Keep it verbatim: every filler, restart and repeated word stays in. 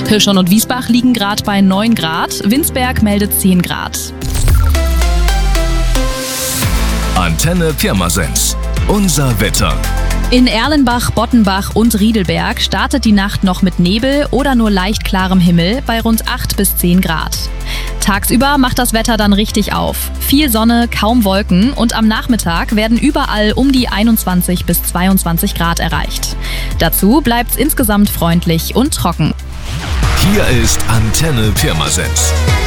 Hirschhorn und Wiesbach liegen gerade bei neun Grad, Winsberg meldet zehn Grad. Antenne Pirmasens. Unser Wetter. In Erlenbach, Bottenbach und Riedelberg startet die Nacht noch mit Nebel oder nur leicht klarem Himmel bei rund acht bis zehn Grad. Tagsüber macht das Wetter dann richtig auf. Viel Sonne, kaum Wolken und am Nachmittag werden überall um die einundzwanzig bis zweiundzwanzig Grad erreicht. Dazu bleibt's insgesamt freundlich und trocken. Hier ist Antenne Pirmasens.